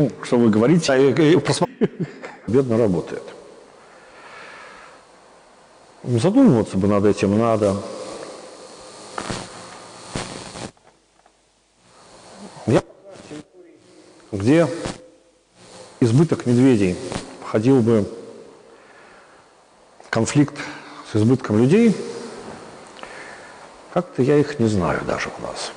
Что вы говорите? Бедно работает. Задумываться бы над этим надо. Где избыток медведей входил бы в конфликт с избытком людей, как-то я их не знаю даже у нас.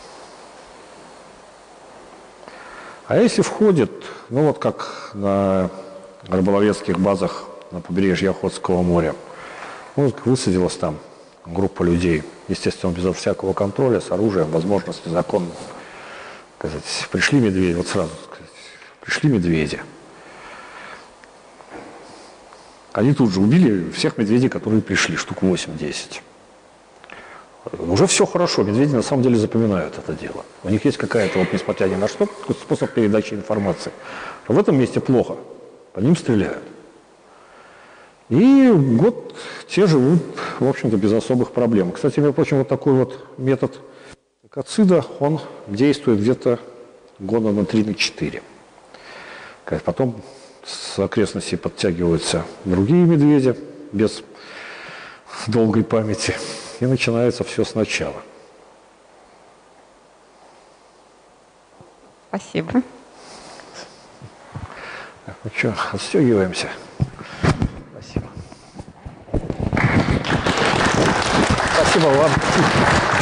А если входит, ну вот как на рыболовецких базах на побережье Охотского моря, ну, высадилась там группа людей, естественно, без всякого контроля, с оружием, возможности законно. Сказать, пришли медведи, вот сразу сказать, пришли медведи. Они тут же убили всех медведей, которые пришли, штук 8-10. Уже все хорошо, медведи на самом деле запоминают это дело. У них есть какая-то, вот несмотря ни на что, способ передачи информации. А в этом месте плохо, по ним стреляют. И вот те живут, в общем-то, без особых проблем. Кстати, между прочим, вот такой вот метод экоцида, он действует где-то года на 3-4. Потом с окрестностей подтягиваются другие медведи без долгой памяти. И начинается все сначала. Спасибо. Ну что, отстегиваемся. Спасибо. Спасибо вам.